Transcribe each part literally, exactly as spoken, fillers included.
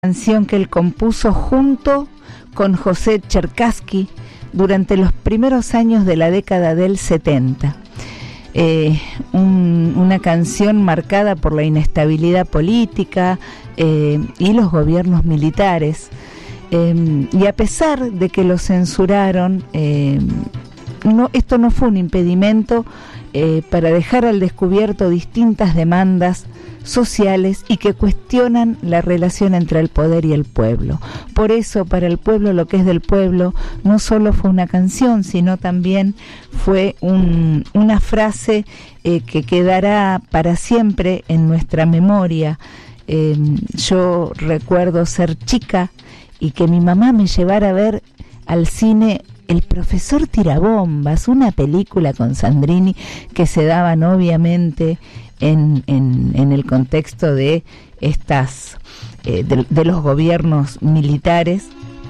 Canción que él compuso junto con José Cherkassky durante los primeros años de la década del setenta. Eh, un, una canción marcada por la inestabilidad política eh, y los gobiernos militares. Eh, y a pesar de que lo censuraron, eh, no, esto no fue un impedimento eh, para dejar al descubierto distintas demandas sociales y que cuestionan la relación entre el poder y el pueblo. Por eso, para el pueblo, lo que es del pueblo no solo fue una canción, sino también fue un, una frase eh, que quedará para siempre en nuestra memoria. Eh, yo recuerdo ser chica y que mi mamá me llevara a ver al cine El profesor Tirabombas, una película con Sandrini que se daban obviamente En, en, en el contexto de estas eh, de, de los gobiernos militares,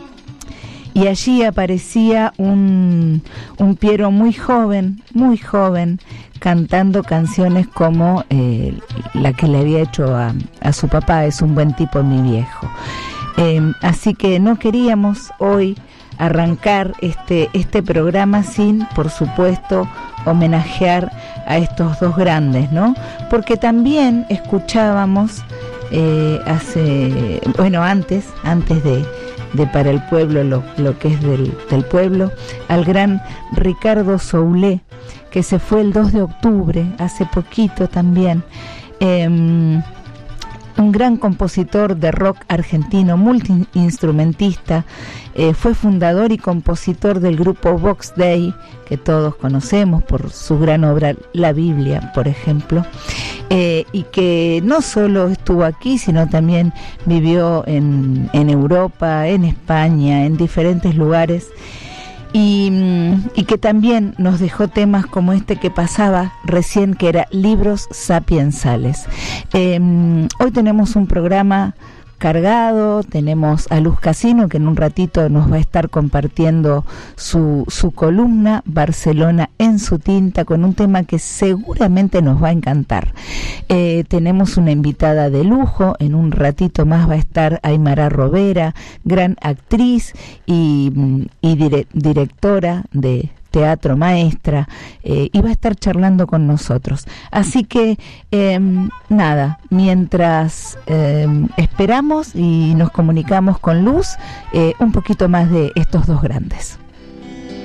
y allí aparecía un, un Piero muy joven, muy joven, cantando canciones como eh, la que le había hecho a, a su papá, Es un buen tipo mi viejo. Eh, así que no queríamos hoy arrancar este, este programa sin, por supuesto, homenajear a estos dos grandes, ¿no? Porque también escuchábamos eh, hace, bueno, antes, antes de, de Para el Pueblo, lo, lo que es del, del pueblo, al gran Ricardo Soule, que se fue el dos de octubre, hace poquito también. Eh, un gran compositor de rock argentino, multiinstrumentista, eh, fue fundador y compositor del grupo Vox Dei, que todos conocemos por su gran obra La Biblia, por ejemplo, eh, y que no solo estuvo aquí, sino también vivió en, en Europa, en España, en diferentes lugares, y, y que también nos dejó temas como este que pasaba recién, que era Libros Sapiensales. Eh, hoy tenemos un programa cargado, tenemos a Luz Casino, que en un ratito nos va a estar compartiendo su, su columna Barcelona en su tinta, con un tema que seguramente nos va a encantar. Eh, tenemos una invitada de lujo, en un ratito más va a estar Aymara Rovera, gran actriz y, y dire, directora de teatro, maestra, eh, y va a estar charlando con nosotros. Así que, eh, nada, mientras eh, esperamos y nos comunicamos con Luz, eh, un poquito más de estos dos grandes.